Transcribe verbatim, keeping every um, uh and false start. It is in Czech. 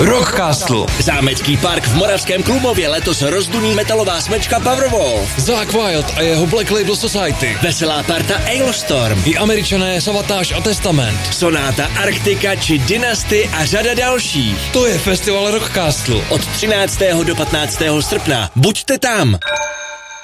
Rockcastle. Zámecký park v Moravském Klumově letos rozduní metalová smečka Powerwolf. Zakk Wylde a jeho Black Label Society. Veselá parta Ailstorm. I Američané Savatage a Testament. Sonáta Arktika či Dynasty a řada dalších. To je festival Rockcastle. Od třináctého do patnáctého srpna. Buďte tam.